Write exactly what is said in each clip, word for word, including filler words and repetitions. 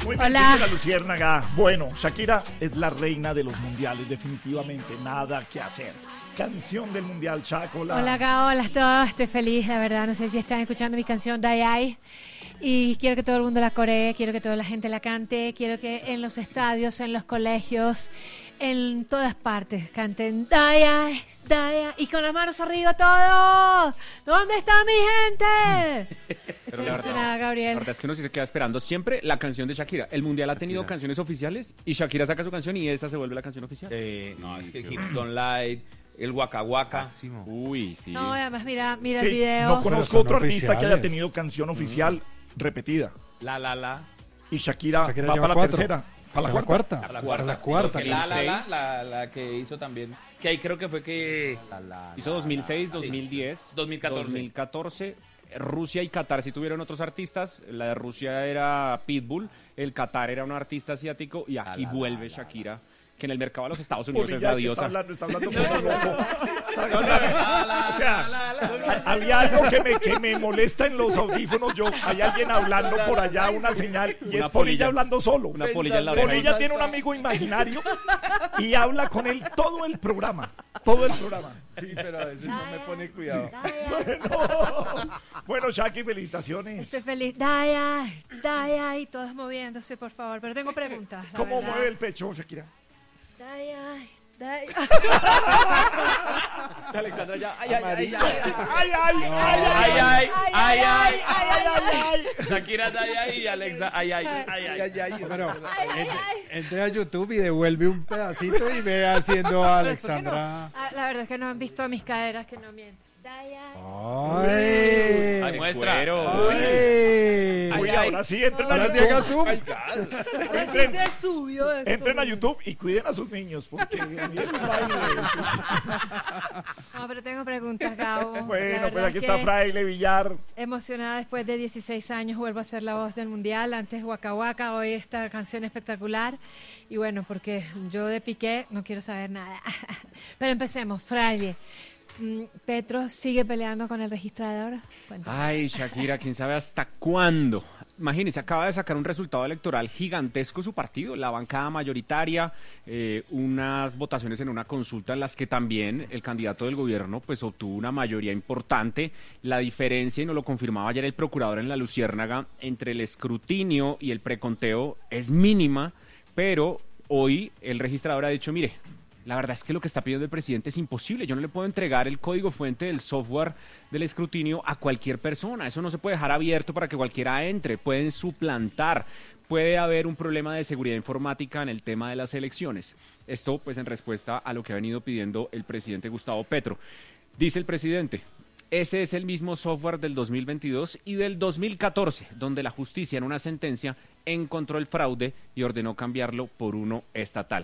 Muy bien, Hola. señora Luciérnaga. Bueno, Shakira es la reina de los mundiales, definitivamente, nada que hacer. Canción del mundial, Chaco. Hola, Gao, hola a todos. Estoy feliz, la verdad. No sé si están escuchando mi canción Die Ai. Y quiero que todo el mundo la coree, quiero que toda la gente la cante, quiero que en los estadios, en los colegios, en todas partes canten Die Ai, Die Ai. Y con las manos arriba todos. ¿Dónde está mi gente? Pero Estoy la emocionada, verdad, Gabriel. la verdad es que uno sí se queda esperando siempre la canción de Shakira. El mundial ha tenido canciones oficiales y Shakira saca su canción y esa se vuelve la canción oficial. Eh, no, es que Hips Don't Lie, el Waka Waka. Uy, sí. No, además, mira, mira Sí, el video. no conozco son otro artista que haya oficiales. tenido canción oficial repetida. La La La. Y Shakira, Shakira va lleva para la cuatro. tercera. Para Hasta la la cuarta. cuarta. La Hasta la sí, cuarta. porque La La La, dos mil seis. la, la que hizo también. Que ahí creo que fue que... La, la, Hizo dos mil seis, sí. dos mil diez, dos mil catorce. dos mil catorce. Rusia y Qatar sí tuvieron otros artistas. La de Rusia era Pitbull, el Qatar era un artista asiático y aquí La, la, vuelve la, Shakira, que en el mercado de los Estados Unidos es Polilla, la que diosa. Está hablando, está hablando como loco. O sea, había algo que me, que me molesta en los audífonos. Yo, hay alguien hablando por allá, una señal, y Una es Polilla polilla. hablando solo. Una polilla en la oreja. Polilla tiene un amigo imaginario y habla con él todo el programa. Todo el programa. Sí, pero a veces no me pone cuidado. Bueno, bueno, Shaki, felicitaciones. Estoy feliz. Die Ai, Die Ai. Todos moviéndose, por favor. Pero tengo preguntas. la ¿Cómo verdad. mueve el pecho, Shakira? Die Ai, Die Ai. Alexandra ya. Ay, ay, ay, ay. ¡Ay, ay, ay, Ay, ay! ay, ay, ay. ¡Ay, ay, ay! Shakira, ay, ay, y Alexa, ay, ay, ay, ay. Bueno, en- entre a YouTube y devuelve un pedacito y ve haciendo a Pero, ¿por qué no? Alexandra. Ah, la verdad es que no han visto mis caderas que no mienten. Die Ai. ¡Ay! Ay, muestra. Cuero. ¡Ay! Uy, ahora sí, entren a Ahora sí YouTube. haga zoom. Ahora sí Entren- se subió esto. Entren a YouTube y cuiden a sus niños, porque viene un baile de esos. No, pero tengo preguntas, Gabo. La Bueno, pues verdad aquí es está que Fraile Villar. emocionada después de dieciséis años, vuelvo a ser la voz del mundial. Antes Waka Waka, hoy esta canción espectacular. Y bueno, porque yo de Piqué no quiero saber nada. Pero empecemos, Fraile. Mm, Petro sigue peleando con el registrador. Cuéntame. Ay, Shakira, quién sabe hasta cuándo. Imagínense, acaba de sacar un resultado electoral gigantesco su partido, la bancada mayoritaria, eh, unas votaciones en una consulta en las que también el candidato del gobierno pues obtuvo una mayoría importante. La diferencia, y nos lo confirmaba ayer el procurador en La Luciérnaga, entre el escrutinio y el preconteo es mínima, pero hoy el registrador ha dicho, mire, la verdad es que lo que está pidiendo el presidente es imposible. Yo no le puedo entregar el código fuente del software del escrutinio a cualquier persona. Eso no se puede dejar abierto para que cualquiera entre. Pueden suplantar. Puede haber un problema de seguridad informática en el tema de las elecciones. Esto, pues, en respuesta a lo que ha venido pidiendo el presidente Gustavo Petro. Dice el presidente, ese es el mismo software del dos mil veintidós y del dos mil catorce, donde la justicia en una sentencia encontró el fraude y ordenó cambiarlo por uno estatal.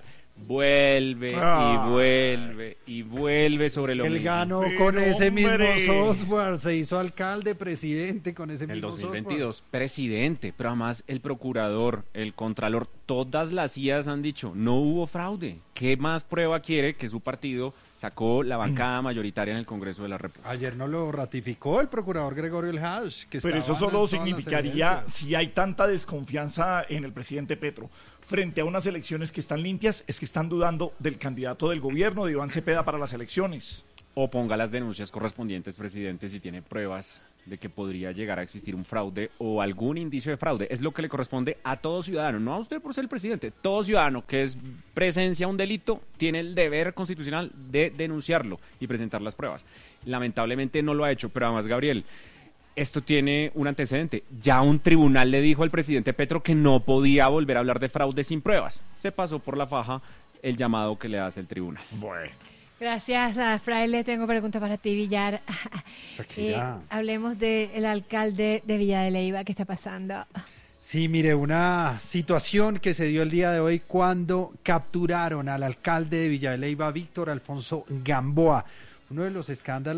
Vuelve Ah. y vuelve y vuelve sobre lo Él mismo. ganó Pero, con ese mismo hombre. software, se hizo alcalde, presidente con ese En el mismo dos mil veintidós, presidente, pero además el procurador, el contralor, todas las I As han dicho, no hubo fraude. ¿Qué más prueba quiere que su partido sacó la bancada mayoritaria en el Congreso de la República? software. Ayer no lo ratificó el procurador Gregorio El Hash, que Pero eso estaban solo en todas las significaría, evidencias. si hay tanta desconfianza en el presidente Petro frente a unas elecciones que están limpias, es que están dudando del candidato del gobierno, de Iván Cepeda, para las elecciones. O ponga las denuncias correspondientes, presidente, si tiene pruebas de que podría llegar a existir un fraude o algún indicio de fraude. Es lo que le corresponde a todo ciudadano, no a usted por ser el presidente. Todo ciudadano que es presencia a un delito tiene el deber constitucional de denunciarlo y presentar las pruebas. Lamentablemente no lo ha hecho, pero además, Gabriel, esto tiene un antecedente. Ya un tribunal le dijo al presidente Petro que no podía volver a hablar de fraude sin pruebas. Se pasó por la faja el llamado que le hace el tribunal. Bueno. Gracias, a Fraile. Tengo preguntas para ti, Villar. Shakira. Eh, hablemos del alcalde de Villa de Leyva. ¿Qué está pasando? Sí, mire, una situación que se dio el día de hoy cuando capturaron al alcalde de Villa de Leyva, Víctor Alfonso Gamboa. Uno de los escándalos